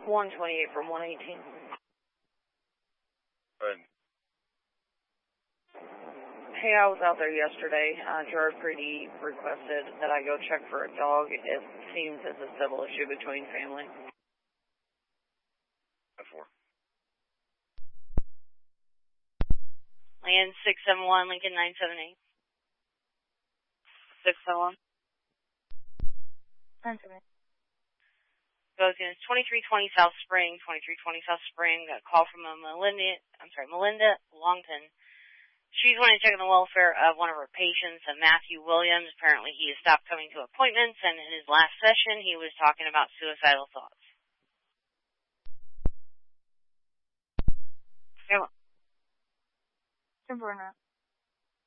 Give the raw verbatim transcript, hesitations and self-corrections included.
one twenty-eight from one eighteen. Good. Hey, I was out there yesterday. Uh, Gerard Pretty requested that I go check for a dog. It seems it's a civil issue between family. Four. Land six seven one, Lincoln nine seven eight. six seven one. nine seven eight. Goes in twenty-three twenty South Spring, twenty-three twenty South Spring. Got a call from a Melinda, I'm sorry, Melinda Longton. She's wanting to check on the welfare of one of her patients, a Matthew Williams. Apparently he has stopped coming to appointments, and in his last session he was talking about suicidal thoughts. Timber or not?